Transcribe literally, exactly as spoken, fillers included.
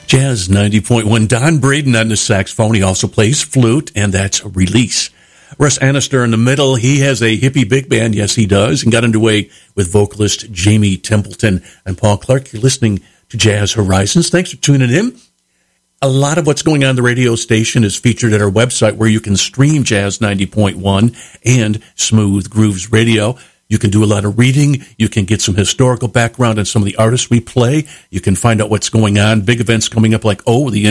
Jazz ninety point one. Don Braden on the saxophone. He also plays flute, and that's Release. Russ Annister in the middle. He has a hippie big band. Yes, he does. And got underway with vocalist Jamie Templeton and Paul Clark. You're listening to Jazz Horizons. Thanks for tuning in. A lot of what's going on in the radio station is featured at our website, where you can stream Jazz ninety point one and Smooth Grooves Radio. You can do a lot of reading. You can get some historical background on some of the artists we play. You can find out what's going on, big events coming up like, oh, the